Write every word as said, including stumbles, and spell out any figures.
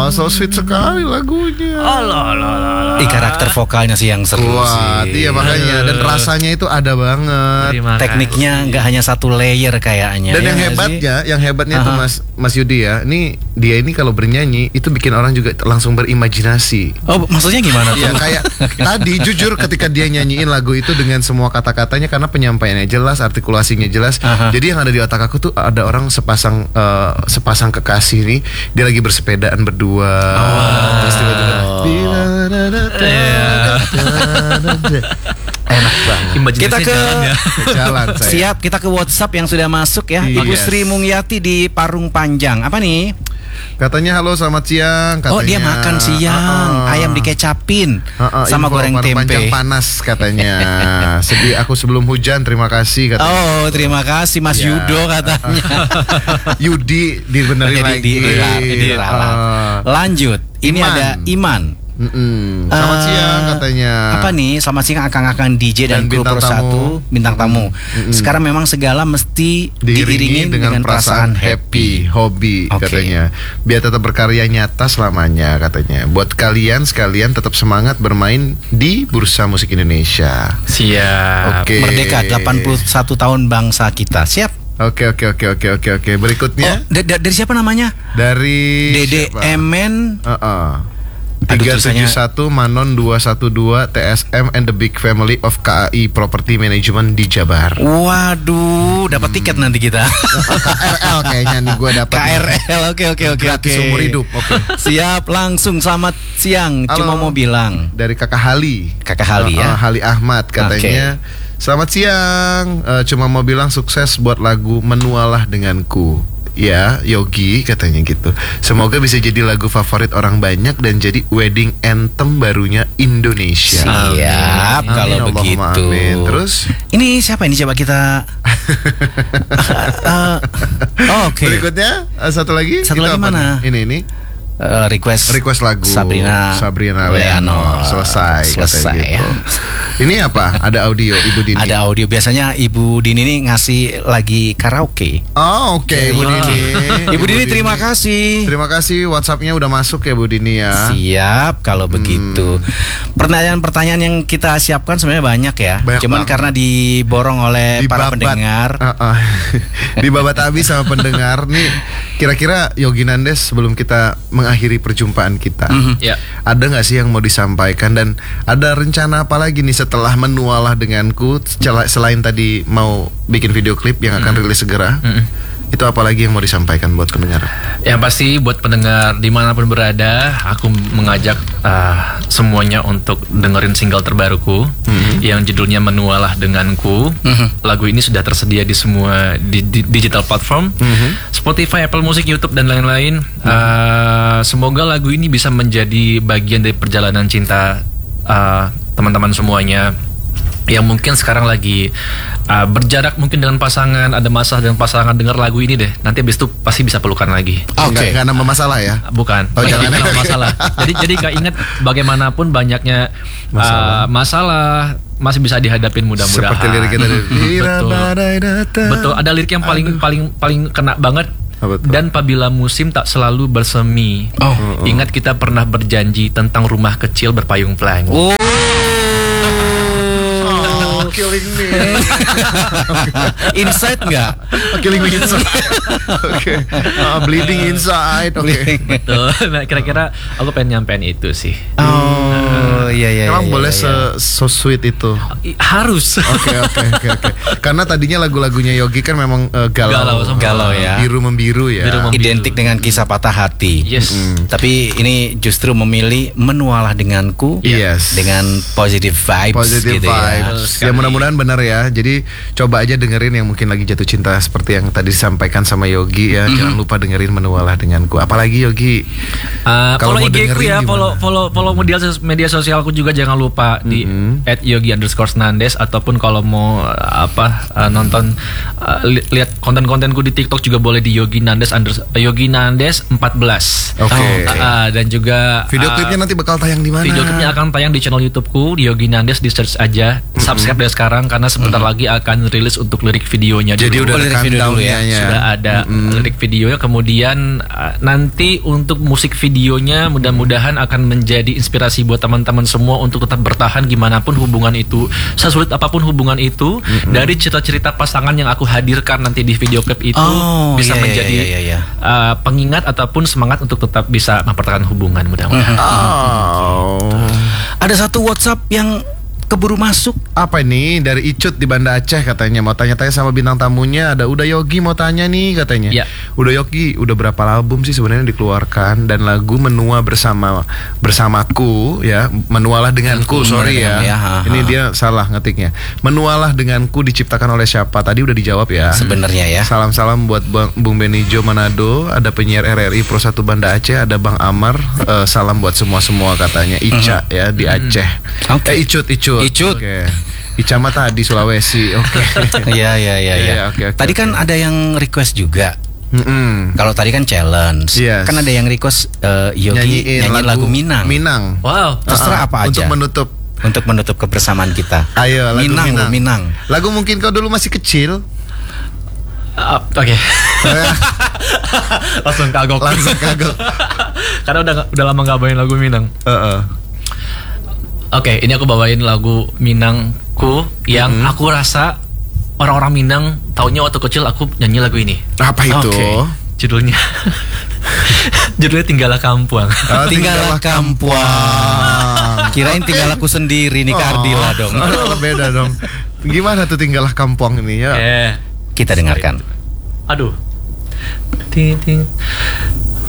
Oh, so sweet sekali lagunya. Oh, lah, lah, lah, lah. Ih, karakter vokalnya sih yang seru Wah, sih. iya makanya. Dan rasanya itu ada banget. Terima Tekniknya kasih. nggak hanya satu layer kayaknya. Dan ya yang nggak hebatnya, sih? yang hebatnya tuh Aha. Mas Mas Yudi ya. Ini dia ini kalau bernyanyi itu bikin orang juga langsung berimajinasi. Oh, maksudnya gimana tuh? Iya kayak tadi jujur ketika dia nyanyiin lagu itu dengan semua kata-katanya karena penyampaiannya jelas, artikulasinya jelas. Aha. Jadi yang ada di otak aku tuh ada orang sepasang eh, sepasang kekasih nih, dia lagi bersepedaan berdua. Terus tiba-tiba enak banget. Imajinasi Kita ke jalan ya. Jalan saya. Siap, kita ke WhatsApp yang sudah masuk ya. Yes. Ibu Sri Mungyati di Parung Panjang. Apa nih? Katanya halo selamat siang. Katanya, Oh, dia makan siang, Uh-uh. ayam dikecapin Uh-uh, sama info goreng Parung Panjang tempe. panas katanya. Sedih aku sebelum hujan. Terima kasih katanya. Oh, terima kasih Mas Ya. Yudo katanya. Yudi dibenerin Jadi lagi. di- di- di- Uh, Lanjut, ini Iman. ada Iman. mm-mm. Selamat Eh, siang katanya. Apa nih? Selamat siang akang-akang D J dan, Dan kru bintang Pro tamu. satu bintang tamu. Mm-mm. Sekarang memang segala mesti diiringi dengan, perasaan happy, hobi Oke. katanya. Biar tetap berkarya nyata selamanya katanya. Buat kalian sekalian tetap semangat bermain di Bursa Musik Indonesia. Siap. Oke. Merdeka delapan puluh satu tahun bangsa kita. Siap? Oke oke oke oke oke oke. Berikutnya Oh, da- da- dari siapa namanya? dari Dede siapa? Emen. Uh-uh. Aduh, tiga tujuh tulisannya- satu Manon dua satu dua T S M and the Big Family of K A I Property Management di Jabar. Waduh, dapat tiket nanti kita. K R L kayaknya nih gue dapat. K R L. Oke oke oke oke. Gratis seumur hidup. Oke. Siap, langsung selamat siang. Halo. Cuma mau bilang Dari Kakak Hali. Kakak Hali Uh-uh, ya. Hali Ahmad katanya. Selamat siang. Eh, cuma mau bilang sukses buat lagu Menualah Denganku. Ya, Yogi katanya gitu. Semoga bisa jadi lagu favorit orang banyak dan jadi wedding anthem barunya Indonesia. Siap, Amin, kalau Allahumma begitu. amin. Terus Ini siapa ini coba kita Eh, oh, Oke. berikutnya eh, satu lagi. Satu Itu lagi apa mana? nih? Ini ini Eh, request request lagu Sabrina Sabrina Leonor. Selesai, Selesai katanya ya. gitu. Ini apa? Ada audio Ibu Dini. Ada audio, biasanya Ibu Dini ini ngasih lagi karaoke. Oh, oke Ibu Iya. Dini. Ibu Dini terima kasih. Terima kasih, WhatsApp-nya udah masuk ya Bu Dini ya. Siap kalau begitu. Pertanyaan-pertanyaan yang kita siapkan sebenarnya banyak ya. Banyak Cuman banget. karena diborong oleh para Dibabat. pendengar. Uh-uh. Dibabat habis sama pendengar nih. Kira-kira Yogi Nandes sebelum kita mengakhiri perjumpaan kita, Mhm. Ya. ada nggak sih yang mau disampaikan dan ada rencana apa lagi nih setelah Menualah Denganku cela- selain tadi mau bikin video klip yang akan rilis segera? Mm-mm. Itu apa lagi yang mau disampaikan buat pendengar? Yang pasti buat pendengar dimanapun berada, aku mengajak uh, semuanya untuk dengerin single terbaruku yang judulnya Menualah Denganku. Mhm. Lagu ini sudah tersedia di semua di, di- digital platform, Spotify, Apple Music, YouTube dan lain-lain. Uh, semoga lagu ini bisa menjadi bagian dari perjalanan cinta uh, teman-teman semuanya yang mungkin sekarang lagi uh, berjarak mungkin dengan pasangan, ada masalah dengan pasangan, dengar lagu ini deh. Nanti habis itu pasti bisa pelukan lagi. Oke. Nggak, nggak nambah masalah ya? Bukan, Oh, Lagi jangan. nambah masalah. Jadi jadi Kak ingat bagaimanapun banyaknya Masalah. uh, masalah masih bisa dihadapin mudah-mudahan. Seperti lirik kita dari Bila Betul. badai datang. Betul, ada lirik yang paling paling paling kena banget. Apa tuh? Dan apabila musim tak selalu bersemi. Oh. Ingat kita pernah berjanji tentang rumah kecil berpayung pelangi. Oh. Oh, killing me. Insight nggak? Oh, killing me inside. Oke. Ah, bleeding inside. Oke. Betul. Nah, kira-kira aku pengen nyampein itu sih. Oh iya iya. Emang iya, boleh iya. se so sweet itu. I- Harus. Oke oke oke oke. Karena tadinya lagu-lagunya Yogi kan memang eh, galau. Galau sama- Galau ya. Biru membiru ya. Biru mem- Identik dengan kisah patah hati. Yes. Tapi ini justru memilih Menualah Denganku Yes. dengan positive vibes Positive gitu ya. vibes. Betul Ya, sekali. mudah-mudahan benar ya. Jadi coba aja dengerin yang mungkin lagi jatuh cinta seperti yang tadi disampaikan sama Yogi ya. Jangan lupa dengerin Menualah Denganku. Apalagi Yogi. Uh, Kalau follow mau I G ku dengerin ya, gimana? follow follow follow media sos- media sosialku juga jangan lupa di at yogi underscore nandes ataupun kalau mau uh, apa uh, nonton uh, li- lihat konten-kontenku di TikTok juga boleh di Yogi Nandes unders uh, Yogi Nandes empat belas. Oke. Uh, uh, dan juga Video uh, klipnya nanti bakal tayang di mana? video klipnya akan tayang di channel YouTubeku di Yogi Nandes, di search aja, subscribe dan sekarang karena sebentar Mm-hmm. lagi akan rilis untuk lirik videonya. Jadi dulu. udah Oh, lirik ada video dulu ya. countdown-nya. Sudah ada Mm-mm. lirik videonya. Kemudian uh, nanti untuk musik videonya mudah-mudahan akan menjadi inspirasi buat teman-teman semua untuk tetap bertahan gimana pun hubungan itu, sesulit apapun hubungan itu. Dari cerita-cerita pasangan yang aku hadirkan nanti di video klip itu Oh, bisa iya, iya, menjadi iya, iya. uh, pengingat ataupun semangat untuk tetap bisa mempertahankan hubungan mudah-mudahan. Oh. Ada satu WhatsApp yang keburu masuk. Apa ini dari Icut di Banda Aceh katanya mau tanya-tanya sama bintang tamunya. Ada Uda Yogi mau tanya nih katanya. Ya. Uda Yogi udah berapa album sih sebenarnya dikeluarkan dan lagu Menua bersama bersamaku ya, Menualah denganku, Hmm, sorry dengan- ya. ya, ha, Ini ha. dia salah ngetiknya. Menualah denganku diciptakan oleh siapa? Tadi udah dijawab ya. Sebenarnya ya. Salam-salam buat Bang, Bung Benijo Manado, ada penyiar R R I Pro satu Banda Aceh, ada Bang Amar, eh, salam buat semua-semua katanya. Ica ya di Aceh. Oke. Eh Icut, Icut. Icut. Oke. Ica mah tadi Sulawesi. Oke. Iya iya iya Iya, ya. oke, oke, Tadi oke. kan ada yang request juga. Mm-mm. Kalau tadi kan challenge. Yes. Kan ada yang request eh, Yogi Nyanyiin nyanyi lagu, Minang. Minang. Wow. Terserah Ah, apa aja. Untuk menutup. Untuk menutup kebersamaan kita. Ayo lagu Minang, Minang. loh, Minang. Lagu mungkin kau dulu masih kecil. Uh, Oke. Langsung kagok. Langsung kagok. Karena udah udah lama nggak bawain lagu Minang. Heeh. Oke, ini aku bawain lagu Minangku yang Mm-hmm. aku rasa orang-orang Minang taunya waktu kecil aku nyanyi lagu ini. Apa itu? Oke. Judulnya Judulnya Tinggallah Kampuang. Oh, Tinggallah Kampuang. Kirain tinggal aku sendiri nih Kardila dong. Oh, beda dong. Gimana tuh Tinggallah Kampuang ini ya? Eh, Kita dengarkan. aduh. Ting ting